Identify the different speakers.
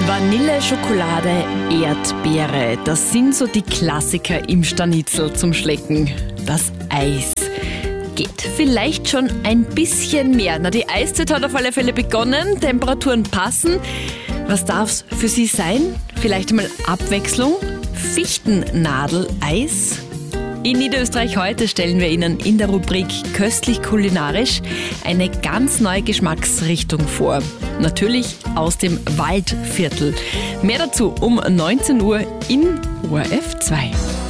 Speaker 1: Vanille, Schokolade, Erdbeere, das sind so die Klassiker im Stanitzel zum Schlecken. Das Eis geht vielleicht schon ein bisschen mehr. Die Eiszeit hat auf alle Fälle begonnen, Temperaturen passen. Was darf's für Sie sein? Vielleicht mal Abwechslung? Fichtennadeleis? In Niederösterreich heute stellen wir Ihnen in der Rubrik Köstlich kulinarisch eine ganz neue Geschmacksrichtung vor. Natürlich aus dem Waldviertel. Mehr dazu um 19 Uhr in ORF 2.